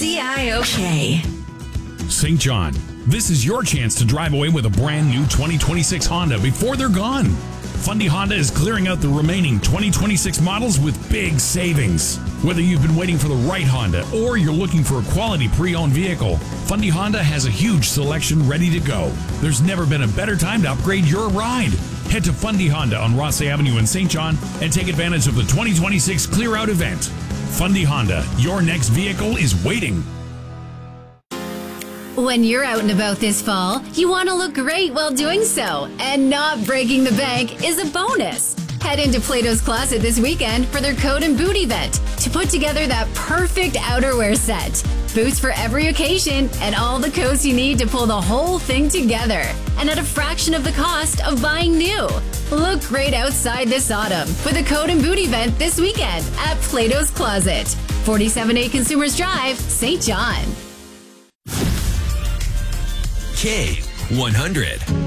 KCIOK. St. John, this is your chance to drive away with a brand new 2026 Honda before they're gone. Fundy Honda is clearing out the remaining 2026 models with big savings. Whether you've been waiting for the right Honda or you're looking for a quality pre-owned vehicle, Fundy Honda has a huge selection ready to go. There's never been a better time to upgrade your ride. Head to Fundy Honda on Ross Avenue in St. John and take advantage of the 2026 Clear Out event. Fundy Honda, your next vehicle is waiting. When you're out and about this fall, you want to look great while doing so, and not breaking the bank is a bonus. Head into Plato's Closet this weekend for their coat and boot event to put together that perfect outerwear set. Boots for every occasion and all the coats you need to pull the whole thing together, and at a fraction of the cost of buying new. Look great outside this autumn for the coat and boot event this weekend at Plato's Closet, 47A Consumers Drive, St. John. K100.